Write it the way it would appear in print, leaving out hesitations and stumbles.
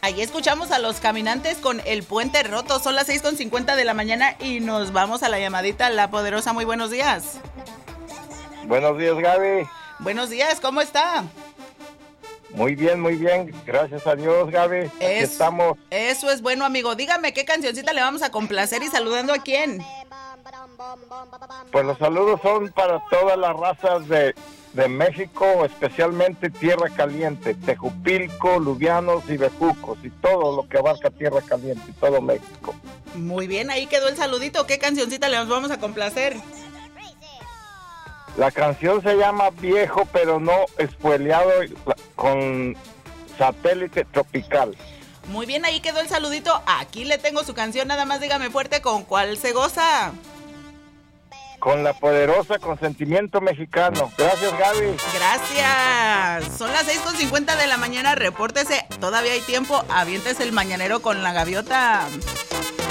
Ahí escuchamos a los caminantes con El Puente Roto. Son las 6:50 de la mañana y nos vamos a la llamadita La Poderosa. Muy buenos días. Buenos días, Gaby. Buenos días, ¿cómo está? Muy bien, gracias a Dios, Gaby. Aquí estamos. Eso es bueno, amigo. Dígame qué cancioncita le vamos a complacer y saludando a quién. Pues los saludos son para todas las razas de México, especialmente Tierra Caliente, Tejupilco, Lubianos y Bejucos y todo lo que abarca Tierra Caliente y todo México. Muy bien, ahí quedó el saludito. ¿Qué cancioncita le vamos a complacer? La canción se llama Viejo pero no espoileado, con Satélite Tropical. Muy bien, ahí quedó el saludito. Aquí le tengo su canción, nada más dígame fuerte con cuál se goza. Con La Poderosa, con Sentimiento Mexicano. Gracias, Gaby. Gracias. Son las 6:50 de la mañana. Repórtese. Todavía hay tiempo. Aviéntese el mañanero con la gaviota.